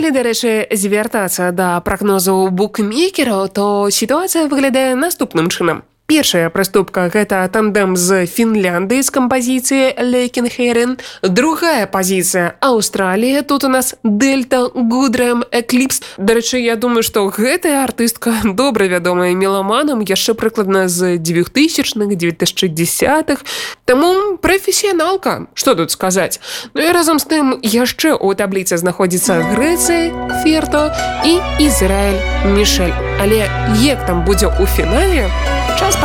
Калі, дарэчы, звяртацца да прагнозаў букмекераў, то сітуацыя выглядае наступным чынам. Першая прыступка – гэта тандэм з Фінляндыі з кампазіцыяй «Лекенхейрен». Другая пазіцыя – Аўстралія. Тут у нас Дельта, Гудрэм, Экліпс. Дарэчы, я думаю, што гэтая артыстка добра вядомая меламанам яшчэ прыкладна з 2000-х, 2010-х. Таму прафесіяналка, што тут сказаць. Ну і разам з тым яшчэ ў табліцы знаходзіцца Грэцыя, Ферто і Ізраіль, Мішэль. Але як там будзе ў фінале, час